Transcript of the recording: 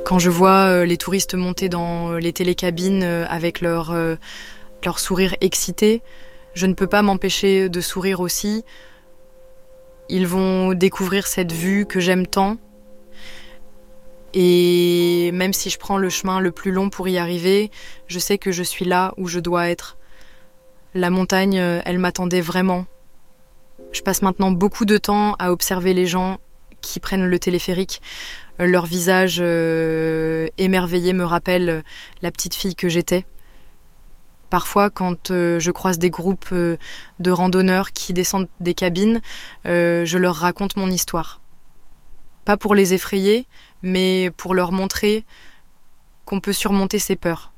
Quand je vois les touristes monter dans les télécabines avec leur sourire excité, je ne peux pas m'empêcher de sourire aussi. Ils vont découvrir cette vue que j'aime tant. Et même si je prends le chemin le plus long pour y arriver, je sais que je suis là où je dois être. La montagne, elle m'attendait vraiment. Je passe maintenant beaucoup de temps à observer les gens qui prennent le téléphérique. Leur visage émerveillé me rappelle la petite fille que j'étais. Parfois, quand je croise des groupes de randonneurs qui descendent des cabines, je leur raconte mon histoire. Pas pour les effrayer, mais pour leur montrer qu'on peut surmonter ses peurs.